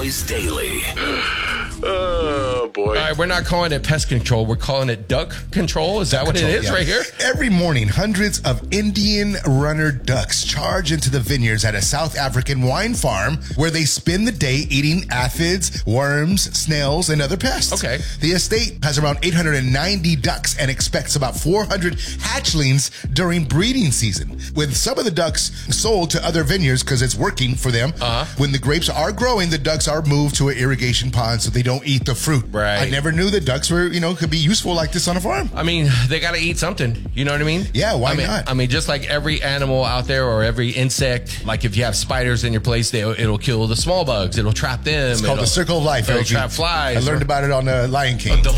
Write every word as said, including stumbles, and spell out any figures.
Boys Daily. Oh, boy. All right, we're not calling it pest control. We're calling it duck control. Is that what Control, it is yeah. right here? Every morning, hundreds of Indian runner ducks charge into the vineyards at a South African wine farm where they spend the day eating aphids, worms, snails, and other pests. Okay. The estate has around eight hundred ninety ducks and expects about four hundred hatchlings during breeding season. With some of the ducks sold to other vineyards because it's working for them, Uh-huh. when the grapes are growing, the ducks are moved to an irrigation pond so they don't eat the fruit. Right. I never knew that ducks were, you know, could be useful like this on a farm. I mean, they got to eat something. You know what I mean? Yeah, why I mean, not? I mean, just like every animal out there or every insect, like if you have spiders in your place, they, it'll kill the small bugs. It'll trap them. It's called it'll, the circle of life. It'll Eric. trap flies. I learned or- about it on the Lion King.